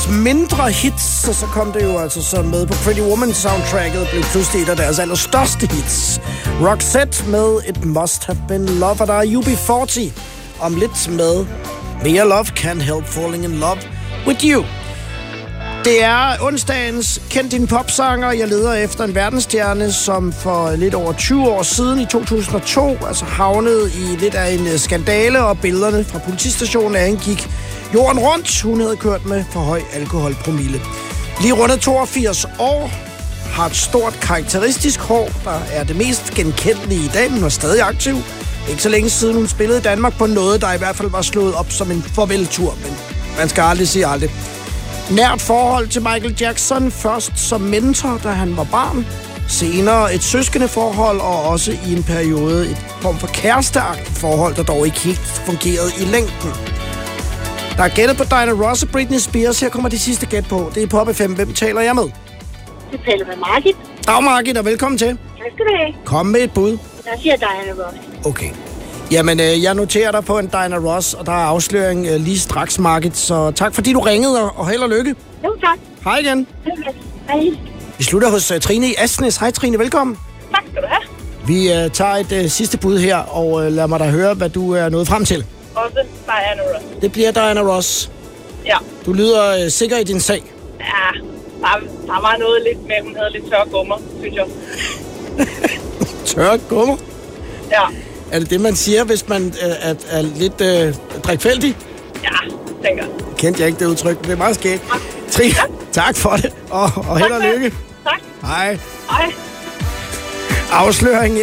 deres mindre hits, og så kom det jo altså så med på Pretty Woman soundtracket og blev pludselig et af deres allerstørste hits. Roxette med It Must Have Been Love, og der er UB40 om lidt med Mere Love Can't Help Falling in Love With You. Det er onsdagens Kend din popsanger. Jeg leder efter en verdensstjerne, som for lidt over 20 år siden i 2002 altså havnede i lidt af en skandale, og billederne fra politistationen angik jorden rundt. Hun havde kørt med for høj alkoholpromille. Lige rundt 82 år, har et stort karakteristisk hår, der er det mest genkendelige i dag, men var stadig aktiv. Ikke så længe siden hun spillede i Danmark på noget, der i hvert fald var slået op som en farveltur, men man skal aldrig sige aldrig. Nært forhold til Michael Jackson, først som mentor, da han var barn. Senere et søskendeforhold, og også i en periode et form for kæresteagtigt forhold, der dog ikke helt fungerede i længden. Der er gættet på Diana Ross og Britney Spears. Her kommer de sidste gæt på. Det er Pop FM. Hvem taler jeg med? Du taler med Margit. Dag Margit, og velkommen til. Tak skal du have. Kom med et bud. Jeg siger Diana Ross. Okay. Jamen, jeg noterer dig på en Diana Ross, og der er afsløring lige straks, Margit. Så tak fordi du ringede, og held og lykke. Jo, tak. Hej igen. Hej. Vi slutter hos Trine i Asnes. Hej Trine, velkommen. Tak skal du have. Vi tager et sidste bud her, og lad mig da høre, hvad du er nået frem til. Også Diana Ross. Det bliver Diana Ross. Ja. Du lyder sikker i din sag. Ja, der var noget lidt med, hun havde lidt tørre gummer, synes jeg. Tørre gummer? Ja. Er det det, man siger, hvis man er lidt drikfældig? Ja, tænker jeg. Kendte jeg ikke det udtryk, det er meget skægt. Trine, tak for det, og held og lykke. Tak. Hej. Hej. Afsløring